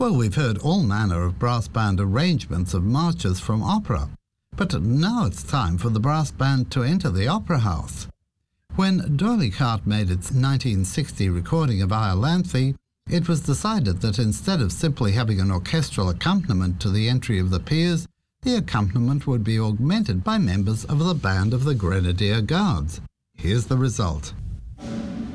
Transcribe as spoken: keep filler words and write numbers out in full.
Well, we've heard all manner of brass band arrangements of marches from opera, but now it's time for the brass band to enter the opera house. When D'Oyly Carte made its nineteen sixty recording of Iolanthe, it was decided that instead of simply having an orchestral accompaniment to the entry of the peers, the accompaniment would be augmented by members of the Band of the Grenadier Guards. Here's the result.